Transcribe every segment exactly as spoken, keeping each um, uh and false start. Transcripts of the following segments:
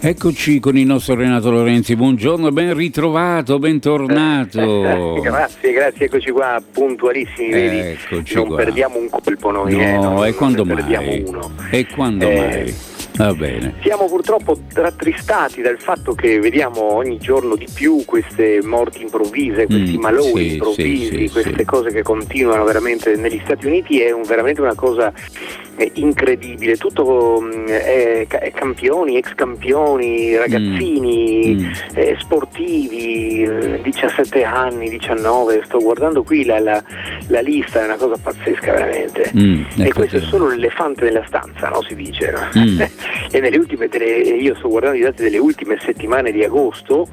Eccoci con il nostro Renato Lorenzi, buongiorno, ben ritrovato, bentornato. Grazie, grazie, eccoci qua, puntualissimi, vedi? Eccoci non qua. perdiamo un colpo noi, no, eh, non, e quando non ne mai? perdiamo uno. E quando Eh, mai? Va bene. Siamo purtroppo rattristati dal fatto che vediamo ogni giorno di più queste morti improvvise, questi Mm, malori sì, improvvisi, sì, sì, queste sì. cose che continuano veramente negli Stati Uniti. È un, veramente una cosa eh, incredibile. Tutto mh, è, è campioni, ex campioni, ragazzini, Mm. eh, sportivi, eh, diciassette anni, diciannove. Sto guardando qui la, la, la lista, è una cosa pazzesca veramente. Mm, E questo è effettivamente. solo l'elefante nella stanza, no? Si dice. No? Mm. E nelle ultime delle, io sto guardando i dati delle ultime settimane di agosto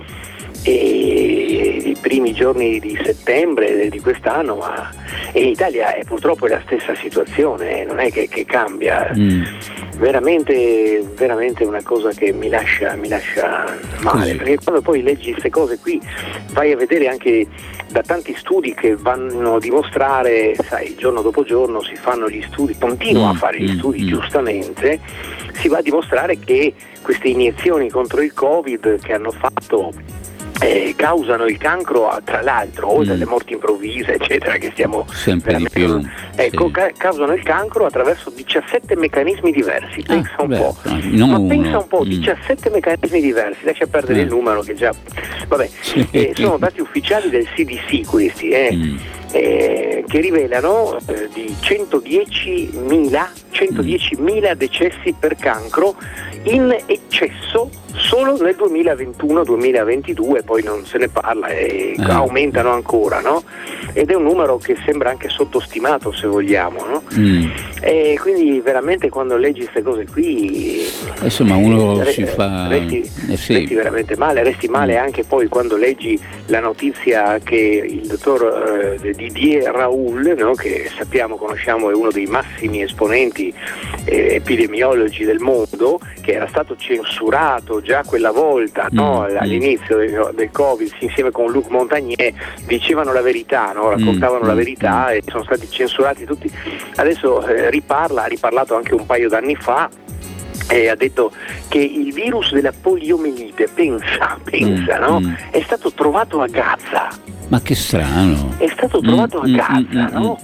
e i primi giorni di settembre di quest'anno, ma e in Italia è purtroppo è la stessa situazione, non è che, che cambia. Mm. Veramente, veramente una cosa che mi lascia, mi lascia male, Così. perché quando poi leggi queste cose qui vai a vedere anche da tanti studi che vanno a dimostrare, sai, giorno dopo giorno si fanno gli studi, continuano Mm, a fare gli mm, studi mm. giustamente, si va a dimostrare che queste iniezioni contro il Covid che hanno fatto eh, causano il cancro, tra l'altro, oltre Mm. alle morti improvvise, eccetera, che stiamo Sempre di veramente- più. Ecco, sì. ca- causano il cancro attraverso diciassette meccanismi diversi. Pensa Ah, un beh, po'. non Ma uno. pensa un po', Mm. diciassette meccanismi diversi, lascia perdere Eh. il numero che già. Vabbè, Sì. eh, sono dati ufficiali del C D C questi, eh. Mm. Eh, che rivelano eh, di centodiecimila centodiecimila decessi per cancro in eccesso solo nel duemilaventuno duemilaventidue, poi non se ne parla e Eh. aumentano ancora, no? Ed è un numero che sembra anche sottostimato, se vogliamo, no? Mm. E quindi veramente quando leggi queste cose qui Insomma, uno eh, si fa- resti, eh sì. resti veramente male, resti male Mm. anche poi quando leggi la notizia che il dottor eh, Didier Raoult, no, che sappiamo, conosciamo, è uno dei massimi esponenti eh, epidemiologi del mondo, che era stato censurato già quella volta, no, Mm, all'inizio del, del Covid, insieme con Luc Montagnier, dicevano la verità, no, raccontavano Mm, la mm, verità e sono stati censurati tutti. Adesso eh, riparla, ha riparlato anche un paio d'anni fa. E ha detto che il virus della poliomielite, pensa, pensa, Mm, no? mm. È stato trovato a Gaza, Ma che strano. è stato trovato Mm, a Gaza, mm, mm, no?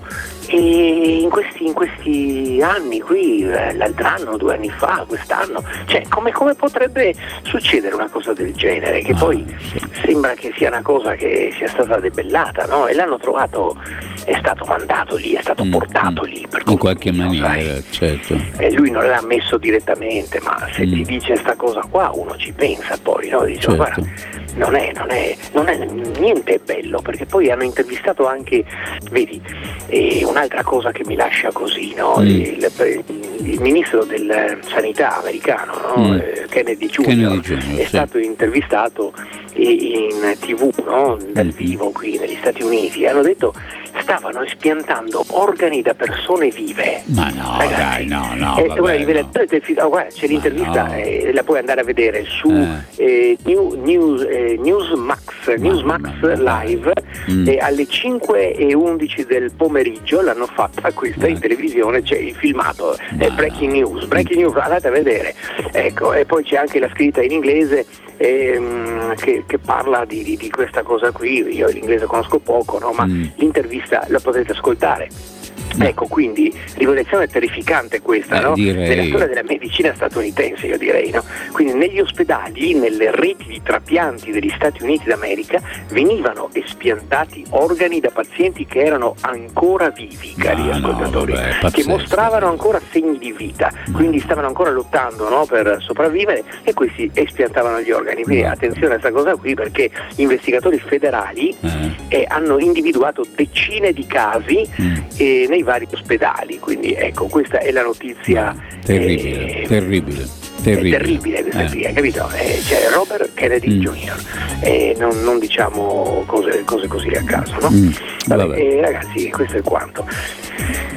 E in questi, in questi anni qui, eh, l'altro anno, due anni fa, quest'anno, cioè come, come potrebbe succedere una cosa del genere? Che Ah, poi sì. sembra che sia una cosa che sia stata debellata, no? E l'hanno trovato, è stato mandato lì, è stato Mm, portato mm. lì. Per In qualche qualcuno, maniera, sai. certo. E lui non l'ha messo direttamente, ma se Mm. ti dice sta cosa qua uno ci pensa poi, no? Dice, Certo. guarda, non è, non è, non è niente bello, perché poi hanno intervistato anche, vedi, eh, un'altra cosa che mi lascia così, no? Mm. Il, il ministro della sanità americano, no? Mm. Eh, Kennedy Junior, Kennedy Junior, è sì. stato intervistato in tivù, no? Dal Mm. vivo qui negli Stati Uniti, e hanno detto stavano espiantando organi da persone vive. Ma no, Ragazzi, dai, no, no. eh, vabbè, guarda, no. rivelazione del fi- oh, guarda, c'è Ma l'intervista, no. eh, la puoi andare a vedere su Eh. eh, New- News, eh, Newsmax, Newsmax ma dai. Live, Mm. e alle cinque e undici del pomeriggio l'hanno fatta questa Eh. in televisione, c'è il filmato, Ma eh, Breaking no. News, Breaking News, andate a vedere. Ecco, e poi c'è anche la scritta in inglese ehm, che, che parla di, di, di questa cosa qui. Io l'inglese conosco poco, no? Ma Mm. l'intervista la potete ascoltare. Ecco, quindi rivelazione terrificante questa, Eh, no? direi. Nella storia della medicina statunitense, io direi, no? Quindi negli ospedali, nelle reti di trapianti degli Stati Uniti d'America, venivano espiantati organi da pazienti che erano ancora vivi, cari No, no, ascoltatori, vabbè, è che pazzesco. mostravano ancora segni di vita, quindi stavano ancora lottando, no, per sopravvivere, e questi espiantavano gli organi. Quindi No. attenzione a questa cosa qui, perché investigatori federali Eh. eh, hanno individuato decine di casi Mm. eh, nei vari ospedali, quindi ecco, questa è la notizia. Terribile, eh, terribile, è terribile. terribile questa Eh. qui, hai capito? Eh, c'è Robert Kennedy Mm. Junior e non, non diciamo cose, cose così a caso, no? Mm, Vabbè, vabbè. eh, ragazzi, questo è quanto.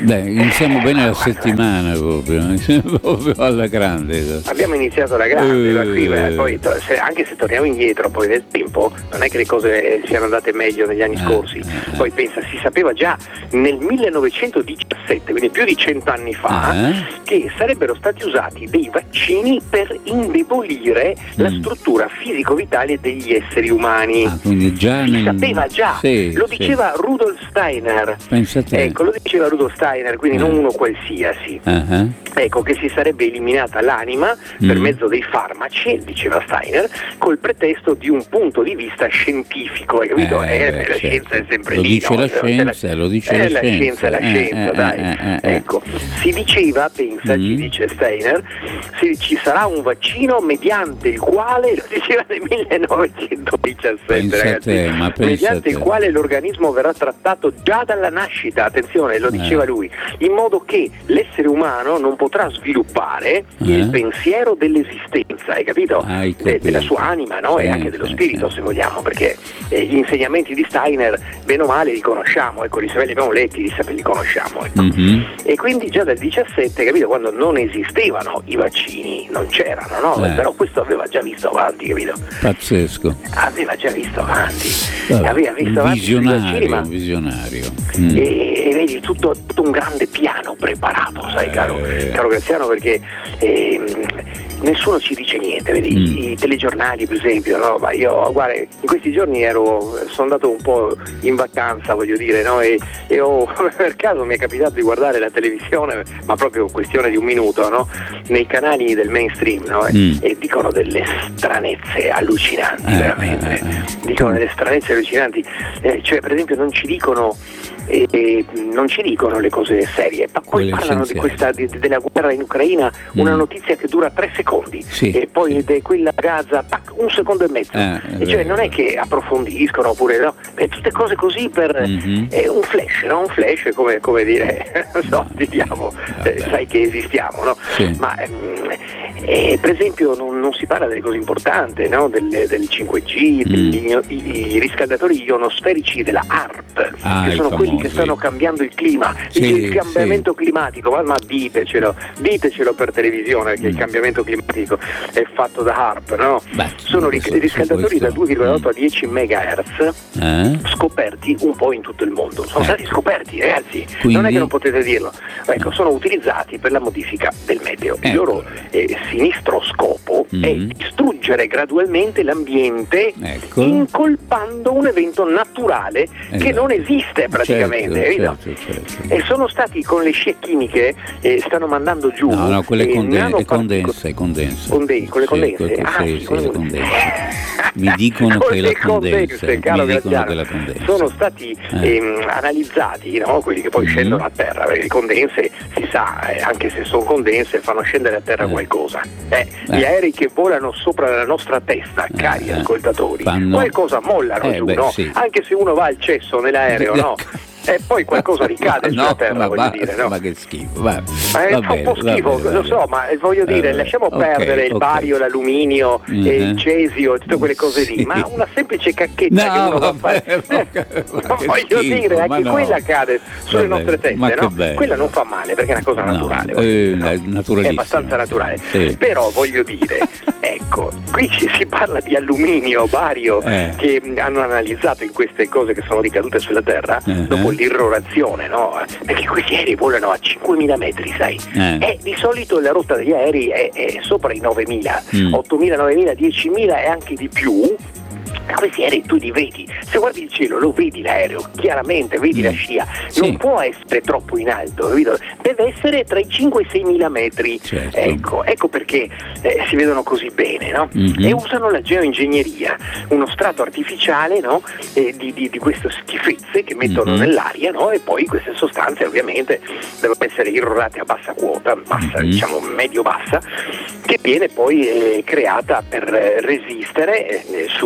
Beh, iniziamo bene la settimana proprio, proprio alla grande. Abbiamo iniziato alla grande, uh, la prima, poi se, anche se torniamo indietro poi nel tempo, non è che le cose siano andate meglio negli anni scorsi. Uh, uh, poi pensa, si sapeva già nel millenovecentodiciassette, quindi più di cent'anni fa, uh, che sarebbero stati usati dei vaccini per indebolire mm. la struttura fisico-vitale degli esseri umani. Ah, quindi già si nel... sapeva già, sì, lo diceva sì. Rudolf Steiner. Pensate. Ecco, lo diceva Rudolf Steiner, quindi uh. non uno qualsiasi. Uh-huh. Ecco, che si sarebbe eliminata l'anima mm. per mezzo dei farmaci, diceva Steiner, col pretesto di un punto di vista scientifico, hai capito? Eh, eh, beh, la certo. scienza è sempre lo lì, dice no? la scienza, la, lo dice eh, la, la scienza. La scienza, è la scienza, eh, dai. Eh, eh, ecco, si diceva, pensa, mm. ci dice Steiner, se ci sarà un vaccino mediante il quale, lo diceva nel millenovecentodiciassette, pensa ragazzi, te, ma pensa mediante te. il quale l'organismo verrà trattato già dalla nascita, attenzione, lo diceva eh. lui, in modo che l'essere umano non potrà sviluppare eh. il pensiero dell'esistenza, hai capito? Hai De, della sua anima, no? Sì, e anche dello sì, spirito, sì. se vogliamo, perché eh, gli insegnamenti di Steiner, bene o male, li conosciamo, ecco, li abbiamo letti, li, li conosciamo, ecco. Mm-hmm. E quindi già dal diciassette, capito, quando non esistevano i vaccini, non c'erano, no? Eh. Però questo aveva già visto avanti, capito? Pazzesco. Aveva già visto avanti. Vabbè, aveva visto un avanti visionario, vaccini, ma... un visionario. Mm. E, e vedi tutto, tutto un grande piano preparato, sai, caro, eh. caro Graziano, perché eh, nessuno ci dice niente, vedi, mm. i telegiornali per esempio, no? Ma io, guarda, in questi giorni ero, sono andato un po' in vacanza, voglio dire, no? E, e ho, per caso mi è capitato di guardare la televisione, ma proprio questione di un minuto, no? Nei canali del mainstream, no? Mm. E dicono delle stranezze allucinanti, eh, veramente, eh, eh. dicono delle stranezze allucinanti, eh, cioè per esempio non ci dicono E, e non ci dicono le cose serie, ma poi Quelle parlano di questa, di, della guerra in Ucraina, mm. una notizia che dura tre secondi, sì, e poi sì. de, quella a Gaza, pac, un secondo e mezzo, eh, e cioè non è che approfondiscono oppure no, è tutte cose così per mm-hmm. è un flash, no? Un flash è come, come dire, non so, diciamo, eh, sai che esistiamo, no? Sì. Ma ehm, eh, per esempio non, non si parla delle cose importanti, no? Del, del cinque G, mm. degli, i, i riscaldatori ionosferici della A R P, ah, che sono quelli famosi. che stanno cambiando il clima, sì, il cambiamento sì. climatico, ma, ma ditecelo, ditecelo per televisione che mm. il cambiamento climatico è fatto da A R P, no? Beh, sono ri- riscaldatori da due virgola otto mm. a dieci megahertz eh? scoperti un po' in tutto il mondo, sono eh. stati scoperti, ragazzi. Quindi... non è che non potete dirlo, ecco, sono utilizzati per la modifica del meteo. Ecco. Il loro eh, sinistro scopo mm. è distruggere gradualmente l'ambiente, ecco. incolpando un evento naturale esatto. che non esiste praticamente, certo, certo, certo. E sono stati con le scie chimiche, eh, stanno mandando giù no, no, quelle eh, conden- nanopartic- condense, condense. Conde- con le condense, sì, ah, sì, sì, sì, le condense. Mi dicono con che le la condense, condense, caro mi dicono Graziano, che la condense. sono stati eh. ehm, analizzati, no? Quelli che poi mm-hmm. scendono a terra, perché le condense si sa, eh, anche se sono condense fanno scendere a terra eh. qualcosa, eh, eh. gli aerei che volano sopra la nostra testa, cari eh. ascoltatori, Fanno... qualcosa mollano eh, giù, beh, no? sì. Anche se uno va al cesso nell'aereo, no? E poi qualcosa ricade no, sulla terra, ma, voglio ma, dire, no? ma che schifo, va, Ma è va un bene, po' schifo, bene, lo so, ma voglio dire, eh, lasciamo okay, perdere il okay. bario, l'alluminio, mm-hmm. e il cesio e tutte quelle cose sì. lì, ma una semplice cacchetta no, che uno vabbè, va a fare, ma, eh, ma voglio schifo, dire, anche no. quella cade sulle Vabbè, nostre teste, ma che no? bello. Quella non fa male perché è una cosa no, naturale, eh, dire, no? è naturalissima, è abbastanza naturale, sì. Però voglio dire, ecco, qui ci si parla di alluminio, bario, eh. che hanno analizzato in queste cose che sono ricadute sulla terra uh-huh. dopo l'irrorazione, no? Perché questi aerei volano a cinquemila metri, sai? Eh. E di solito la rotta degli aerei è, è sopra i novemila, mm. ottomila, novemila, diecimila e anche di più. Questi aerei tu li vedi, se guardi il cielo lo vedi l'aereo, chiaramente vedi mm. la scia, sì. non può essere troppo in alto, capito? Deve essere tra i cinque e i seimila metri, certo. ecco, ecco perché eh, si vedono così bene, no? Mm-hmm. E usano la geoingegneria, uno strato artificiale, no? eh, di, di, di queste schifezze che mettono mm-hmm. nell'aria, no? E poi queste sostanze ovviamente devono essere irrorate a bassa quota, bassa, mm-hmm. diciamo medio-bassa, che viene poi eh, creata per eh, resistere eh, su, nel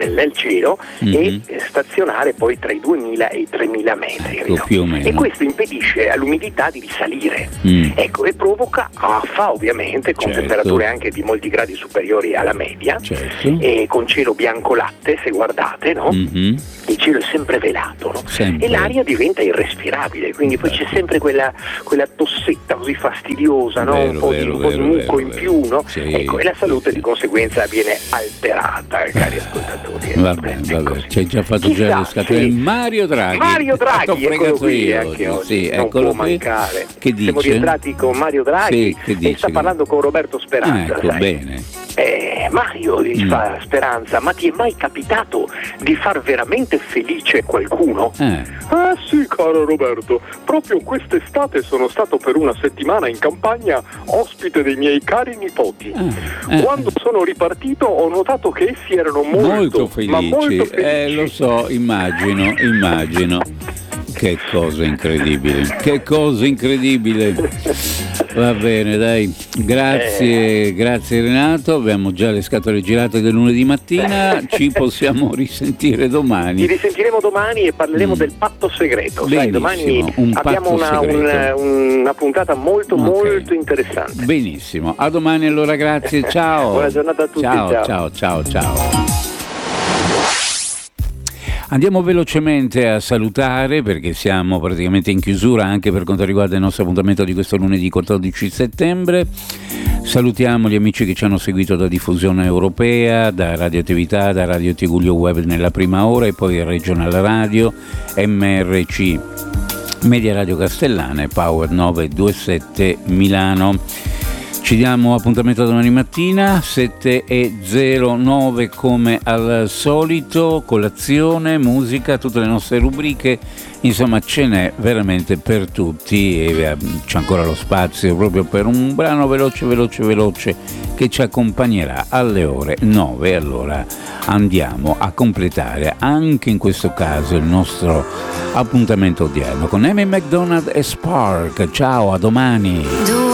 nel, nel cielo mm-hmm. e eh, stazionare poi tra i duemila e i tremila metri. Ecco, più o meno. E questo impedisce all'umidità di risalire, mm. ecco, e provoca affa ovviamente con certo. temperature anche di molti gradi superiori alla media, certo. e con cielo bianco latte, se guardate, no? Mm-hmm. Il cielo è sempre velato, no? Sempre. E l'aria diventa irrespirabile, quindi poi c'è sempre quella, quella tossetta così fastidiosa, no? Vero, un po' vero, di, un po' di vero, muco vero, in vero. più, no? Sì, ecco, e la salute sì, di conseguenza viene alterata, cari ascoltatori. Va bene, va bene. Ci hai già fatto Chissà, già le scatole. sì. Mario Draghi. Mario Draghi, T'ho fregato eccolo qui io anche oggi. oggi, Sì, non eccolo può qui. mancare. Che dice? Siamo rientrati con Mario Draghi, Sì, che dice? e sta parlando con Roberto Speranza. Ah, ecco, sai. bene. Eh, Mario, gli Mm. fa Speranza, ma ti è mai capitato di far veramente felice qualcuno? Eh. Eh sì, caro Roberto, proprio quest'estate sono stato per una settimana in campagna ospite dei miei cari nipoti. Ah, eh. Quando sono ripartito ho notato che essi erano molto, Molto felici. ma molto felici. Eh, lo so, immagino, immagino. Che cosa incredibile, che cosa incredibile. Va bene, dai, grazie, Eh. grazie Renato, abbiamo già le scatole girate del lunedì mattina, ci possiamo risentire Ci domani. risentiremo domani e parleremo Mm. del patto segreto. Benissimo, Sai, domani un abbiamo patto una, segreto. un- una puntata molto Ok. molto interessante. Benissimo, a domani allora, grazie, ciao. Buona giornata a tutti, Ciao, ciao. ciao, ciao, ciao. Andiamo velocemente a salutare perché siamo praticamente in chiusura anche per quanto riguarda il nostro appuntamento di questo lunedì quattordici settembre. Salutiamo gli amici che ci hanno seguito da Diffusione Europea, da Radioattività, da Radio Tigullio Web nella prima ora e poi Regional Radio, M R C, Media Radio Castellana e Power nove due sette Milano. Ci diamo appuntamento domani mattina sette e zero nove come al solito, colazione, musica, tutte le nostre rubriche, insomma ce n'è veramente per tutti e eh, c'è ancora lo spazio proprio per un brano veloce veloce veloce che ci accompagnerà alle ore nove. Allora andiamo a completare anche in questo caso il nostro appuntamento odierno con Amy McDonald e Spark. Ciao, a domani.